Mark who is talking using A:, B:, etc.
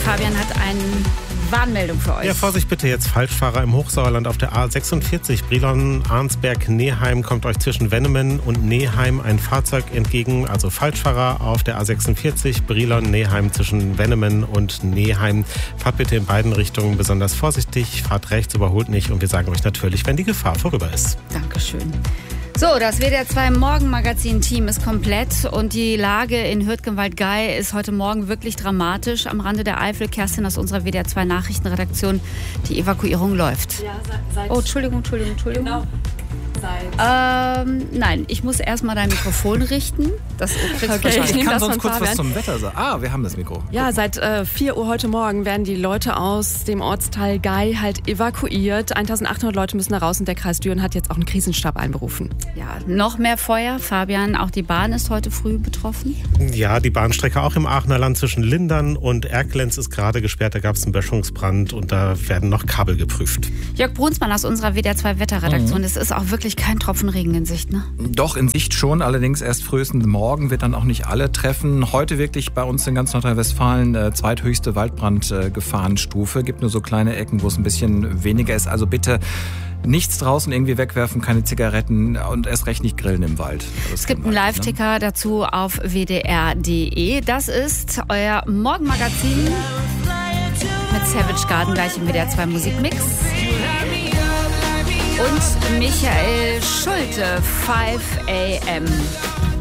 A: Fabian hat eine Warnmeldung für euch.
B: Ja, Vorsicht bitte jetzt, Falschfahrer im Hochsauerland auf der A46. Brilon-Arnsberg-Neheim kommt euch zwischen Wennemen und Neheim ein Fahrzeug entgegen. Also Falschfahrer auf der A46, Brilon-Neheim zwischen Wennemen und Neheim. Fahrt bitte in beiden Richtungen besonders vorsichtig, fahrt rechts, überholt nicht und wir sagen euch natürlich, wenn die Gefahr vorüber ist.
A: Dankeschön. So, das WDR 2 Morgenmagazin-Team ist komplett und die Lage in Hürtgenwald-Gei ist heute Morgen wirklich dramatisch. Am Rande der Eifel, Kerstin aus unserer WDR 2 Nachrichtenredaktion, die Evakuierung läuft.
C: Ja, seit
A: Oh, Entschuldigung.
C: Genau.
A: Nein, ich muss erstmal dein Mikrofon richten. Das kriegst du
C: Ich nehme
D: kann
C: das
D: sonst
C: von
D: kurz
C: Fabian.
D: was zum Wetter sagen. Wir haben das Mikro.
C: Ja, seit 4 Uhr heute Morgen werden die Leute aus dem Ortsteil Gei halt evakuiert. 1800 Leute müssen da raus und der Kreis Düren hat jetzt auch einen Krisenstab einberufen.
A: Ja, noch mehr Feuer. Fabian, auch die Bahn ist heute früh betroffen.
B: Ja, die Bahnstrecke auch im Aachener Land zwischen Lindern und Erkelenz ist gerade gesperrt. Da gab es einen Böschungsbrand und da werden noch Kabel geprüft.
A: Jörg Brunsmann aus unserer WDR 2 Wetterredaktion. Es ist auch wirklich kein Tropfen Regen in Sicht, ne?
D: Doch, in Sicht schon, allerdings erst frühestens morgen wird dann auch nicht alle treffen. Heute wirklich bei uns in ganz Nordrhein-Westfalen zweithöchste Waldbrandgefahrenstufe. Gibt nur so kleine Ecken, wo es ein bisschen weniger ist. Also bitte nichts draußen irgendwie wegwerfen, keine Zigaretten und erst recht nicht grillen im Wald.
A: Es gibt einen Live-Ticker dazu auf wdr.de. Das ist euer Morgenmagazin mit Savage Garden gleich im WDR 2 Musikmix. Und Michael Schulte, 5 AM.